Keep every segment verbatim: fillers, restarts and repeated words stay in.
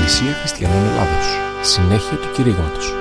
Εκκλησία Χριστιανών Ελλάδος. Συνέχεια του κηρύγματος.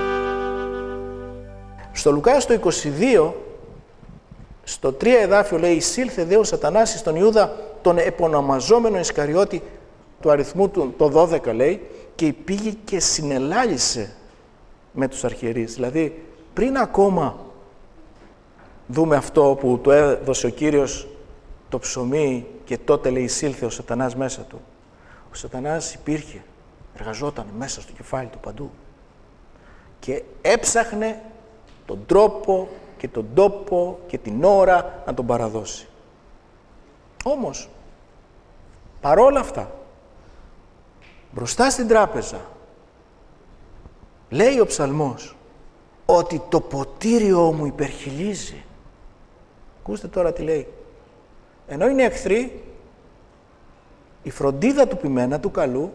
Στο Λουκά στο είκοσι δύο, στο τρία εδάφιο λέει: «Εισήλθε δε ο Σατανάς στον Ιούδα, τον επωνομαζόμενο Ισκαριώτη, του αριθμού του το δώδεκα λέει, και πήγε και συνελάλησε με τους αρχιερείς». Δηλαδή, πριν ακόμα δούμε αυτό που του έδωσε ο Κύριος το ψωμί και τότε λέει εισήλθε ο Σατανάς μέσα του. Ο Σατανάς υπήρχε, εργαζόταν μέσα στο κεφάλι του παντού και έψαχνε τον τρόπο και τον τόπο και την ώρα να τον παραδώσει. Όμως, παρόλα αυτά, μπροστά στην τράπεζα, λέει ο ψαλμός ότι το ποτήριό μου υπερχιλίζει. Ακούστε τώρα τι λέει. Ενώ είναι εχθροί, η φροντίδα του ποιμένα, του καλού,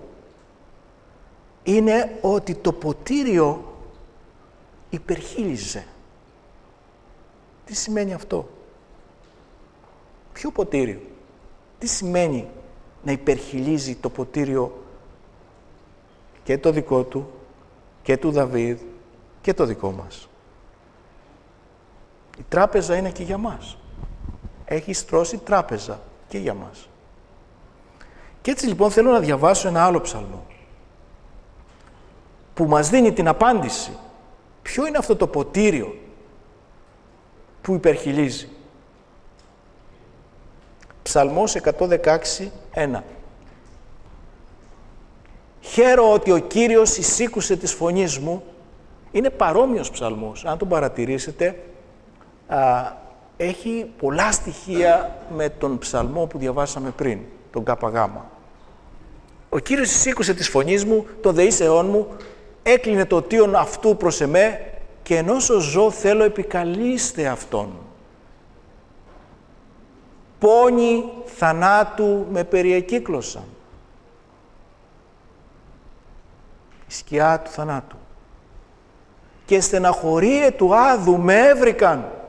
είναι ότι το ποτήριο υπερχίλιζε. Τι σημαίνει αυτό? Ποιο ποτήριο? Τι σημαίνει να υπερχιλίζει το ποτήριο και το δικό του και του Δαβίδ και το δικό μας? Η τράπεζα είναι και για μας. Έχει στρώσει τράπεζα και για μας. Και έτσι λοιπόν θέλω να διαβάσω ένα άλλο ψαλμό που μας δίνει την απάντηση. Ποιο είναι αυτό το ποτήριο που υπερχιλίζει? Ψαλμός εκατόν δεκαέξι, ένα. «Χαίρο ότι ο Κύριος εισήκουσε της φωνής μου». Είναι παρόμοιος ψαλμός. Αν τον παρατηρήσετε, α, έχει πολλά στοιχεία με τον ψαλμό που διαβάσαμε πριν, τον ΚΓ. «Ο Κύριος εισήκουσε της φωνής μου, των δεήσεών μου, έκλεινε το οτίον αυτού προς εμέ, και ενώσο ζω θέλω επικαλείστε αυτόν. Πόνοι θανάτου με περιεκύκλωσαν». Η σκιά του θανάτου. «Και στεναχωρίε του άδου με έβρικαν».